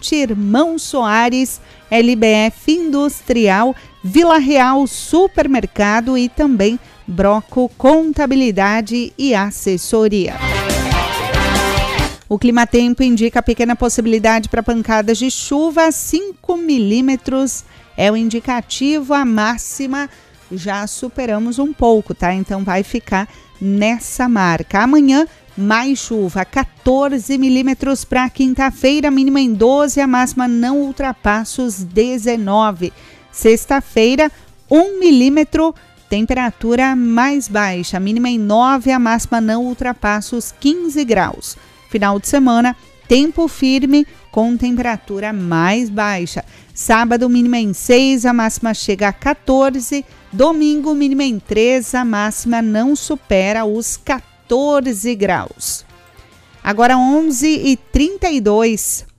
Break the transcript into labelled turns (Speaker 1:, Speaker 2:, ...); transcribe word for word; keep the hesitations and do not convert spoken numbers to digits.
Speaker 1: Restaurante Irmão Soares, L B F Industrial, Vila Real Supermercado e também Broco Contabilidade e Assessoria. O Climatempo indica pequena possibilidade para pancadas de chuva, cinco milímetros é o indicativo, a máxima já superamos um pouco, tá? Então vai ficar nessa marca. Amanhã, mais chuva, quatorze milímetros para quinta-feira, mínima em doze, a máxima não ultrapassa os dezenove. Sexta-feira, um milímetro, temperatura mais baixa, mínima em nove, a máxima não ultrapassa os quinze graus. Final de semana, tempo firme com temperatura mais baixa. Sábado, mínima em seis, a máxima chega a quatorze. Domingo, mínima em três, a máxima não supera os quatorze graus. Agora onze e trinta e dois.